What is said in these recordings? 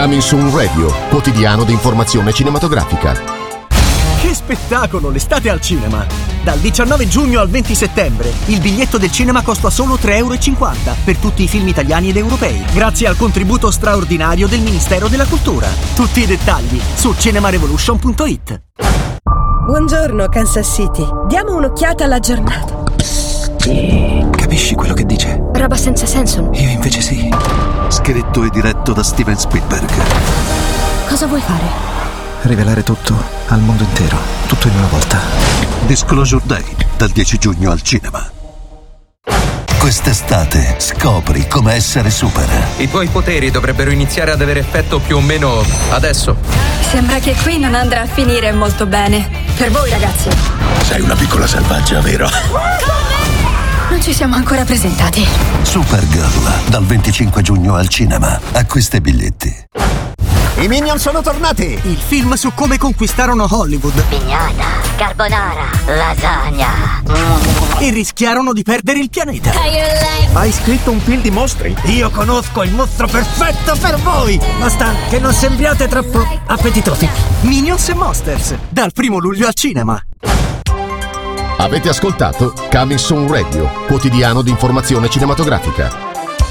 Coming Soon Radio, quotidiano di informazione cinematografica. Che spettacolo, l'estate al cinema! Dal 19 giugno al 20 settembre il biglietto del cinema costa solo 3,50 € per tutti i film italiani ed europei, grazie al contributo straordinario del Ministero della Cultura. Tutti i dettagli su cinemarevolution.it. Buongiorno Kansas City, diamo un'occhiata alla giornata. Capisci quello che dice? Roba senza senso. Io invece sì. Scritto e diretto da Steven Spielberg. Cosa vuoi fare? Rivelare tutto al mondo intero, tutto in una volta. Disclosure Day, dal 10 giugno al cinema. Quest'estate scopri come essere super. I tuoi poteri dovrebbero iniziare ad avere effetto più o meno adesso. Sembra che qui non andrà a finire molto bene. Per voi ragazzi. Sei una piccola selvaggia, vero? Non ci siamo ancora presentati. Supergirl, dal 25 giugno al cinema. Acquista i biglietti. I Minion sono tornati! Il film su come conquistarono Hollywood. Pignata, carbonara, lasagna. E rischiarono di perdere il pianeta. Hai scritto un film di mostri? Io conosco il mostro perfetto per voi! Basta che non sembriate troppo appetitosi. Minions e Monsters, dal 1 luglio al cinema. Avete ascoltato Coming Soon Radio, quotidiano di informazione cinematografica.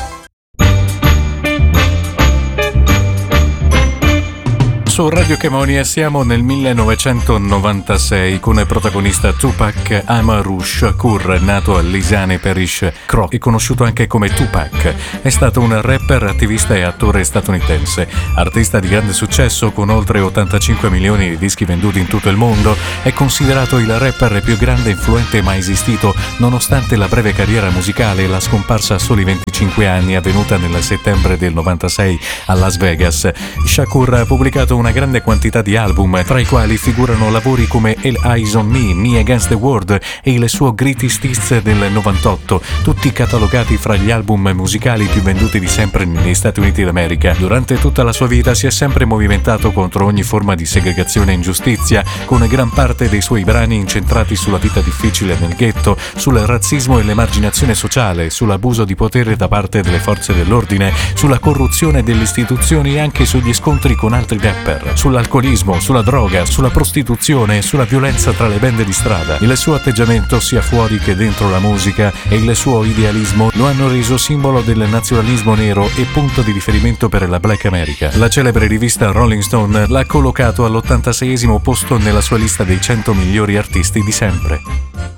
Su Radio Chemonia siamo nel 1996 con protagonista Tupac Amaru Shakur, nato a Lisane Parish, Croc, e conosciuto anche come Tupac. È stato un rapper, attivista e attore statunitense. Artista di grande successo con oltre 85 milioni di dischi venduti in tutto il mondo, è considerato il rapper più grande e influente mai esistito, nonostante la breve carriera musicale e la scomparsa a soli 25 anni avvenuta nel settembre del 96 a Las Vegas. Shakur ha pubblicato una grande quantità di album, tra i quali figurano lavori come All Eyes on Me, Me Against the World e il suo Greatest Hits del 98, tutti catalogati fra gli album musicali più venduti di sempre negli Stati Uniti d'America. Durante tutta la sua vita si è sempre movimentato contro ogni forma di segregazione e ingiustizia, con gran parte dei suoi brani incentrati sulla vita difficile nel ghetto, sul razzismo e l'emarginazione sociale, sull'abuso di potere da parte delle forze dell'ordine, sulla corruzione delle istituzioni e anche sugli scontri con altri rapper, sull'alcolismo, sulla droga, sulla prostituzione e sulla violenza tra le bande di strada. Il suo atteggiamento sia fuori che dentro la musica e il suo idealismo lo hanno reso simbolo del nazionalismo nero e punto di riferimento per la Black America. La celebre rivista Rolling Stone l'ha collocato all'86esimo posto nella sua lista dei 100 migliori artisti di sempre.